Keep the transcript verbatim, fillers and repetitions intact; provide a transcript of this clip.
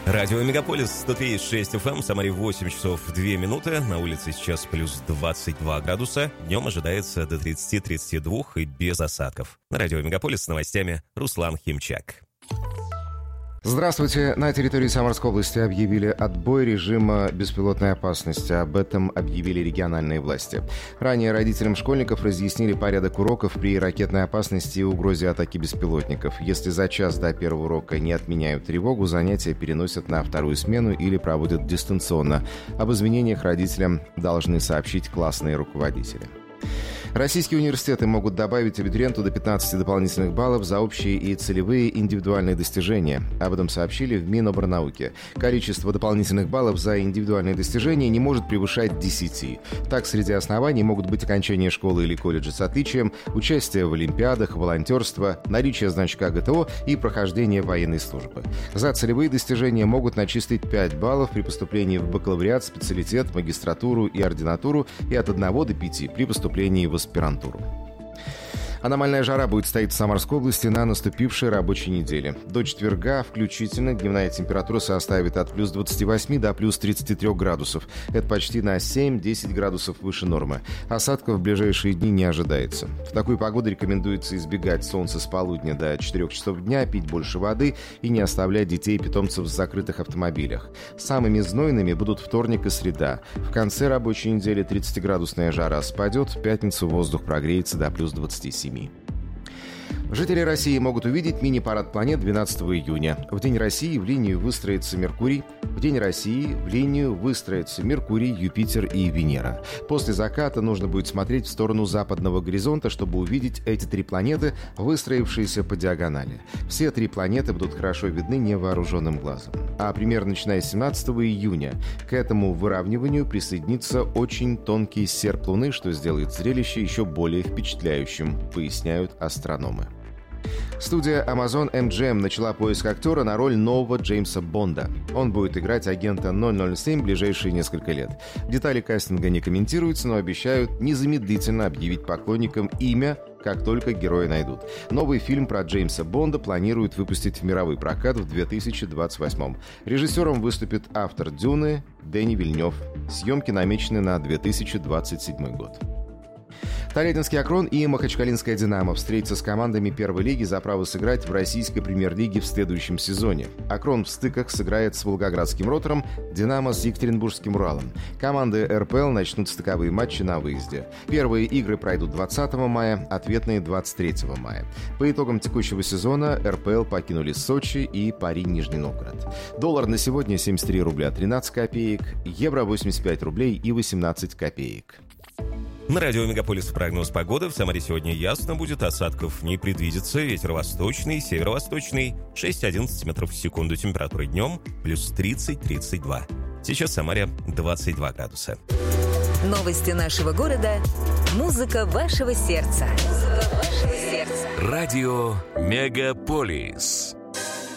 Радио Мегаполис, сто три и шесть эф эм, в Самаре восемь часов две минуты, на улице сейчас плюс двадцать два градуса, днем ожидается до тридцати тридцати двух и без осадков. На Радио Мегаполис с новостями Руслан Химчак. Здравствуйте. На территории Самарской области объявили отбой режима беспилотной опасности. Об этом объявили региональные власти. Ранее родителям школьников разъяснили порядок уроков при ракетной опасности и угрозе атаки беспилотников. Если за час до первого урока не отменяют тревогу, занятия переносят на вторую смену или проводят дистанционно. Об изменениях родителям должны сообщить классные руководители. Российские университеты могут добавить абитуриенту до пятнадцати дополнительных баллов за общие и целевые индивидуальные достижения. Об этом сообщили в Миноборнауки. Количество дополнительных баллов за индивидуальные достижения не может превышать десяти. Так, среди оснований могут быть окончание школы или колледжа с отличием, участие в олимпиадах, волонтерство, наличие значка гэ тэ о и прохождение военной службы. За целевые достижения могут начислить пять баллов при поступлении в бакалавриат, специалитет, магистратуру и ординатуру и от одного до пяти при поступлении в аспирантуру. Аномальная жара будет стоять в Самарской области на наступившей рабочей неделе. До четверга включительно дневная температура составит от плюс двадцати восьми до плюс тридцати трёх градусов. Это почти на семь-десять градусов выше нормы. Осадков в ближайшие дни не ожидается. В такую погоду рекомендуется избегать солнца с полудня до четырёх часов дня, пить больше воды и не оставлять детей и питомцев в закрытых автомобилях. Самыми знойными будут вторник и среда. В конце рабочей недели тридцатиградусная жара спадет, в пятницу воздух прогреется до плюс двадцати семи. Жители России могут увидеть мини-парад планет двенадцатого июня. В День России в линию выстроится Меркурий. В День России в линию выстроятся Меркурий, Юпитер и Венера. После заката нужно будет смотреть в сторону западного горизонта, чтобы увидеть эти три планеты, выстроившиеся по диагонали. Все три планеты будут хорошо видны невооруженным глазом. А примерно начиная с семнадцатого июня к этому выравниванию присоединится очень тонкий серп Луны, что сделает зрелище еще более впечатляющим, поясняют астрономы. Студия Amazon эм джи эм начала поиск актера на роль нового Джеймса Бонда. Он будет играть агента ноль ноль семь в ближайшие несколько лет. Детали кастинга не комментируются, но обещают незамедлительно объявить поклонникам имя, как только героя найдут. Новый фильм про Джеймса Бонда планируют выпустить в мировой прокат в две тысячи двадцать восьмом. Режиссером выступит автор «Дюны» Дэни Вильнёв. Съемки намечены на две тысячи двадцать седьмой год. Тольяттинский «Акрон» и Махачкалинская «Динамо» встретятся с командами первой лиги за право сыграть в российской премьер-лиге в следующем сезоне. «Акрон» в стыках сыграет с волгоградским «Ротором», «Динамо» с Екатеринбургским «Уралом». Команды эр пэ эл начнут стыковые матчи на выезде. Первые игры пройдут двадцатого мая, ответные двадцать третьего мая. По итогам текущего сезона эр пэ эл покинули Сочи и Пари Нижний Новгород. Доллар на сегодня семьдесят три рубля тринадцать копеек, евро восемьдесят пять рублей и восемнадцать копеек. На радио Мегаполис прогноз погоды. В Самаре сегодня ясно будет, осадков не предвидится. Ветер восточный, северо-восточный, шесть-одиннадцать метров в секунду. Температура днем плюс тридцать - тридцать два. Сейчас в Самаре двадцать два градуса. Новости нашего города. Музыка вашего сердца. Музыка вашего сердца. Радио Мегаполис.